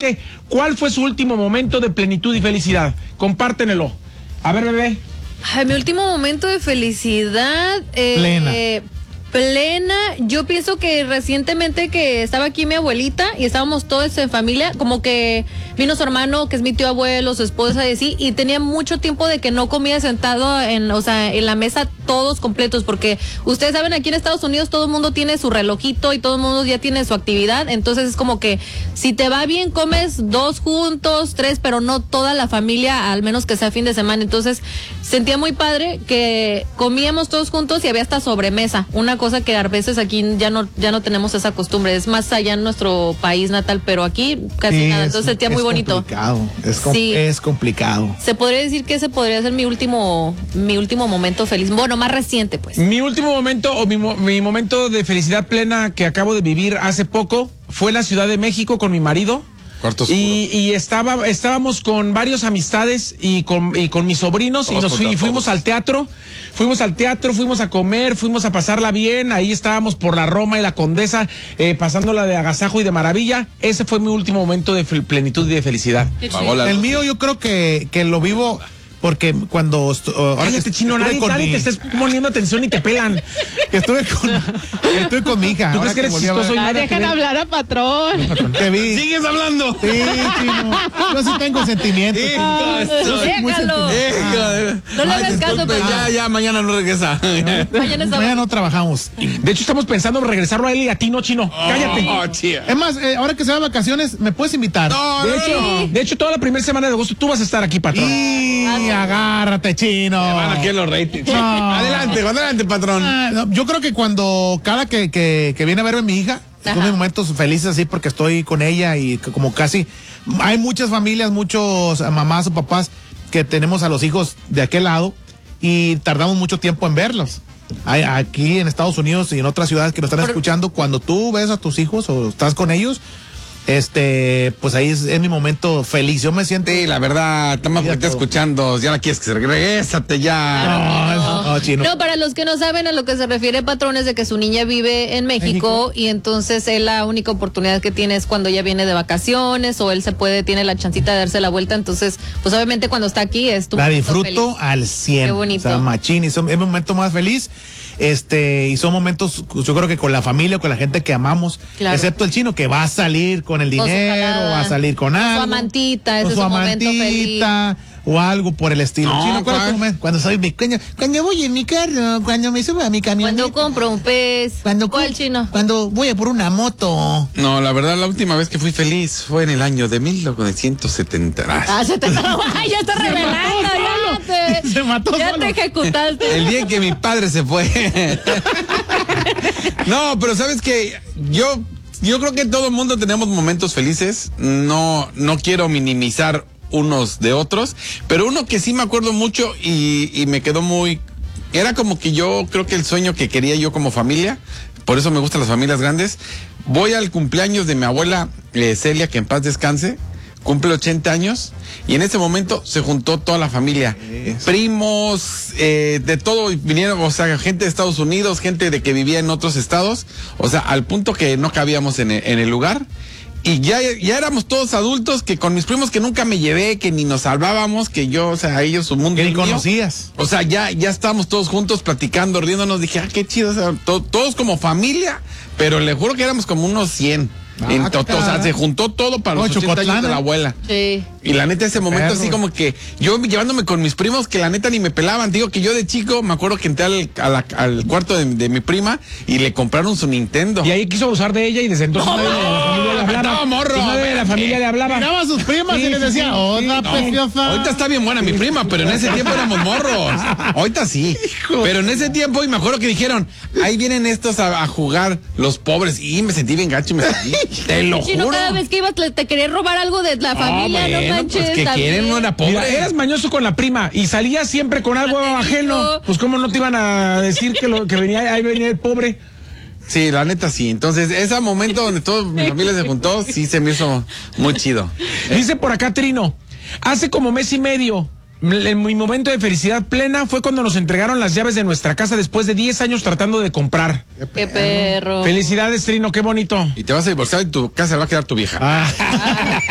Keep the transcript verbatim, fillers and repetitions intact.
que, ¿cuál fue su último momento de plenitud y felicidad? Compártenelo. A ver, bebé. Ay, mi último momento de felicidad. Eh, Plena. Eh, plena. Yo pienso que recientemente que estaba aquí mi abuelita y estábamos todos en familia, como que vino su hermano, que es mi tío abuelo, su esposa y así, y tenía mucho tiempo de que no comía sentado en, o sea, en la mesa todos completos, porque ustedes saben, aquí en Estados Unidos todo el mundo tiene su relojito y todo el mundo ya tiene su actividad, entonces es como que si te va bien comes dos juntos, tres, pero no toda la familia, al menos que sea fin de semana. Entonces sentía muy padre que comíamos todos juntos y había hasta sobremesa, una cosa que a veces aquí ya no ya no tenemos esa costumbre, es más allá en nuestro país natal, pero aquí casi Sí, nada, es- entonces sentía muy es bonito. Complicado, es, com- Sí. es complicado. Se podría decir que ese podría ser mi último mi último momento feliz, bueno, más reciente pues. Mi último momento o mi, mo- mi momento de felicidad plena que acabo de vivir hace poco fue en la Ciudad de México con mi marido. Cuarto oscuro. Y, y estaba, estábamos con varios amistades y con, y con mis sobrinos. Todos y nos fui- contra fuimos todos. al teatro. Fuimos al teatro, fuimos a comer, fuimos a pasarla bien. Ahí estábamos por la Roma y la Condesa, eh, pasándola de agasajo y de maravilla. Ese fue mi último momento de fel- plenitud y de felicidad. Pagó la El luz. mío yo creo que, que lo vivo porque cuando... estu- ahora que Cállate, chino, estuve nadie, con nadie mi- te estés poniendo atención y te pelan. que estuve con, que estuve con mi hija. ¿Tú ahora crees que eres volví a ver- chistoso y nada que dejan ver? hablar a patrón. Que vi. ¿Sigues hablando? Sí, chino. Yo sí tengo sentimientos. Sí, chino. Yo soy muy déjalo. sentimental. No le Ay, hagas caso, disculpe, papá. ya, ya, mañana no regresa. Mañana está- Mañana no trabajamos. De hecho, estamos pensando en regresarlo a él y a ti, no, chino. Cállate. Oh, chía. Es más, eh, ahora que se van vacaciones, ¿me puedes invitar? No, De no, hecho, no. de hecho, toda la primera semana de agosto tú vas a estar aquí, patrón. Y agárrate, chino. Van aquí los ratings. No. Adelante, adelante, patrón. Ah, no, yo creo que cuando cada que, que, que viene a verme mi hija, Ajá. son mis momentos felices así porque estoy con ella y que como casi hay muchas familias, muchos ah, mamás o papás que tenemos a los hijos de aquel lado y tardamos mucho tiempo en verlos. Hay- aquí en Estados Unidos y en otras ciudades que nos están Por- escuchando, cuando tú ves a tus hijos o estás con ellos, este, pues ahí es, es mi momento feliz. Yo me siento. Sí, la verdad, estamos Ya que te todo. escuchando. Ya la quieres que se regrésate ya. No, no, no, chino. No, para los que no saben a lo que se refiere Patrón es de que su niña vive en México, México. y entonces él la única oportunidad que tiene es cuando ella viene de vacaciones o él se puede, tiene la chancita de darse la vuelta, entonces pues obviamente cuando está aquí es tu La momento disfruto feliz. al cien. Qué bonito. O sea, machín. Y son, es mi momento más feliz. Este, y son momentos, yo creo que con la familia, con la gente que amamos, Claro. excepto el chino que va a salir con el Con su dinero, jalada. va a salir con Con su algo. amantita, ese con es su su momento amantita, o algo por el estilo. No, Chino, ¿cuál es ¿cuál? tu momento? Cuando soy mi, cuando, cuando voy en mi carro, cuando me subo a mi camioneta. Cuando compro un pez. Cuando ¿Cuál cu- chino? Cuando voy a por una moto. No, la verdad, la última vez que fui feliz fue en el año de mil novecientos setenta. Ah, se te Ay, ya está revelando, ya te, Se mató ya solo. te ejecutaste. El día en que mi padre se fue. No, pero sabes que yo, yo creo que todo el mundo tenemos momentos felices. No, no quiero minimizar unos de otros, pero uno que sí me acuerdo mucho y, y me quedó muy, era como que yo creo que el sueño que quería yo como familia, por eso me gustan las familias grandes. Voy al cumpleaños de mi abuela eh, Celia, que en paz descanse. Cumple ochenta años y en ese momento se juntó toda la familia, primos, eh, de todo, vinieron, o sea, gente de Estados Unidos, gente de que vivía en otros estados, o sea, al punto que no cabíamos en el, en el lugar. Y ya, ya éramos todos adultos, que con mis primos que nunca me llevé, que ni nos salvábamos, que yo, o sea, ellos su mundo. Que ni el mío. conocías. O sea, ya, ya estábamos todos juntos platicando, riéndonos. Dije, ah, qué chido. O sea, to- todos como familia, pero le juro que éramos como unos cien. Ah, En to- qué o sea, cara. se juntó todo para Oh, los ochenta años Chocotlán, de la ¿eh? abuela. Sí. Y la neta, ese momento Perro. así como que yo llevándome con mis primos que la neta ni me pelaban. Digo que yo de chico me acuerdo que entré al, a la- al cuarto de, de mi prima y le compraron su Nintendo. Y ahí quiso abusar de ella y desde entonces nadie de la familia le hablaba. no, morro, Y nadie de la espérate. familia le hablaba. Miraba a sus primas Sí, y les sí, decía, sí, otra sí, preciosa. Ahorita está bien buena mi prima, pero en ese tiempo éramos morros. Ahorita sí. Pero en ese tiempo, y me acuerdo que dijeron, ahí vienen estos a, a jugar los pobres. Y me sentí bien gacho y me sentí. Te lo Chino, juro. cada vez que ibas le- te quería robar algo de la familia, no bueno, manches. pues que también. quieren una pobre. Mira, eras mañoso con la prima y salías siempre con algo Ya te ajeno. digo. Pues cómo no te iban a decir que lo que venía, ahí venía el pobre. Sí, la neta sí. Entonces, ese momento donde toda mi familia se juntó, sí se me hizo muy chido. Dice por acá Trino, hace como mes y medio, m- mi momento de felicidad plena fue cuando nos entregaron las llaves de nuestra casa después de diez años tratando de comprar. Qué perro. Felicidades, Trino, qué bonito. Y te vas a divorciar y tu casa va a quedar tu vieja. Ah.